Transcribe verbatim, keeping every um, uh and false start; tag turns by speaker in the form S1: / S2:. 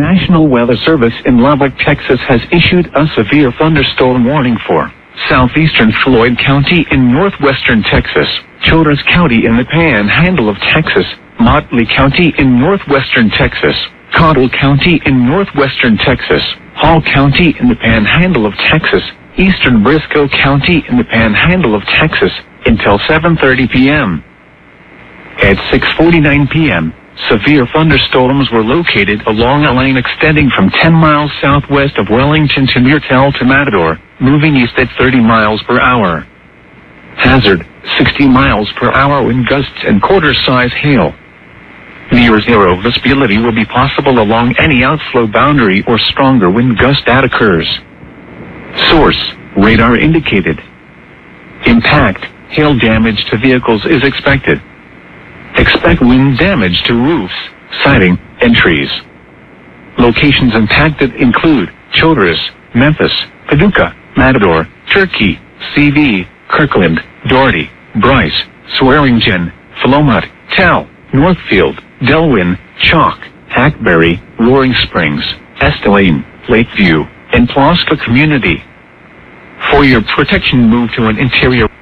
S1: National Weather Service in Lubbock, Texas has issued a severe thunderstorm warning for southeastern Floyd County in northwestern Texas, Childress County in the Panhandle of Texas, Motley County in northwestern Texas, Cottle County in northwestern Texas, Hall County in the Panhandle of Texas, eastern Briscoe County in the Panhandle of Texas, until seven thirty p.m. At six forty-nine p.m., severe thunderstorms were located along a line extending from ten miles southwest of Wellington to near Tell to Matador, moving east at thirty miles per hour. Hazard, sixty miles per hour wind gusts and quarter-size hail. Near zero visibility will be possible along any outflow boundary or stronger wind gust that occurs. Source, radar indicated. Impact, hail damage to vehicles is expected. Expect wind damage to roofs, siding, and trees. Locations impacted include Childress, Memphis, Paducah, Matador, Turkey, C V, Kirkland, Doherty, Bryce, Swearingen, Philomath, Tell, Northfield, Delwyn, Chalk, Hackberry, Roaring Springs, Estillane, Lakeview, and Plaska Community. For your protection, move to an interior